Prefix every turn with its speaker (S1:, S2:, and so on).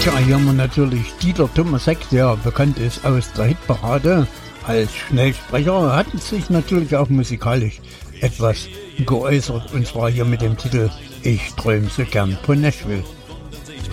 S1: Ja, hier haben wir natürlich Dieter Thomas Heck, der bekannt ist aus der Hitparade. Als Schnellsprecher hat sich natürlich auch musikalisch etwas geäußert, und zwar hier mit dem Titel Ich träum so gern von Nashville.